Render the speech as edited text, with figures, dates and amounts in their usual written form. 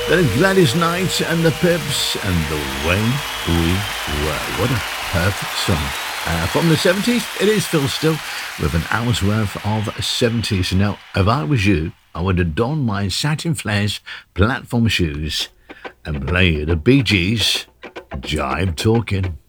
Then Gladys Knight and the Pips and The Way We Were. What a perfect song. From the 70s, it is Phil Still with an hour's worth of 70s. Now, if I was you, I would have donned my satin flares platform shoes and play the Bee Gees Jive Talking.